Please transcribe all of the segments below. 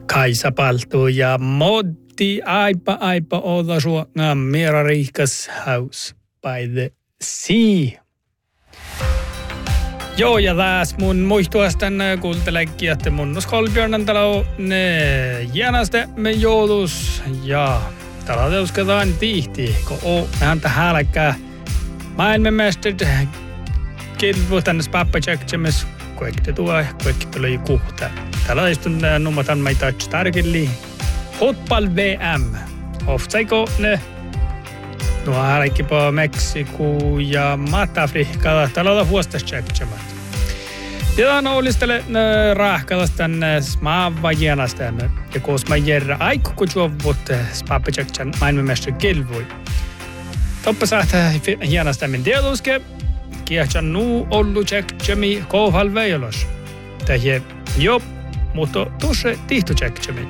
Kaisa Paltu ja Motti aipa olla suonga Mirarikas House by the Sea. Joo, ja taas mun muistuastan kuuntelekin, että mun Kolbjörnan talo jäänästä me joulus ja täällä teusketaan tihti, kun on häntä hälkää maailmanmestit kilpailu tänne pappatseksemis, kuekki tuo, kuekki tuli kuhta. Täällä istun nummatan meitä tarkille fotball VM. Ofsaiko ne nuo hälkipa Meksiku ja Mata-Afrikka. Täällä on vuostastseksemat. Tiedän olistele rahkalasta maavajanasta ja koos mä järjä aiku kun juovut pappatseksen maailmanmestin kilpailu. Toppa saattaa hienasta min tiedoske. Kiehtan nuu ollu tsektsemi kohal veilos. Tähje jo, mutta tuossa tihtu tsektsemi.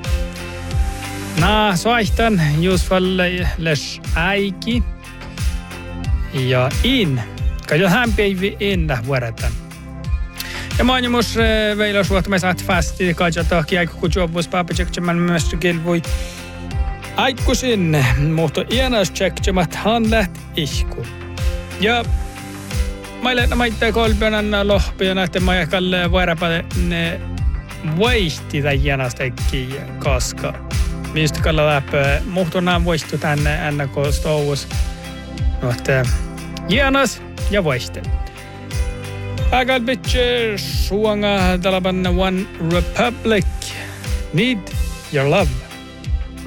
Soihtan just valle les äiki. Ja kajo hän päivi vuoretan. Ja mainimus veilos vuotta me saat fasti kajata kiaiku kun juovus paapa tsektsemän myös kilvui. Aikuisin, mutta ienas tsektsemat han läht ihku. Ja maille maittaa Kolbjörnan lohpia että mä kalle vuorapade ne voisti tai ienastekki koska mistä kalla läpä muhtunaan voistu tänne NK-stouus. No, että ienas ja voiste. Agal bitche suanga talaban One Republic. Need your love.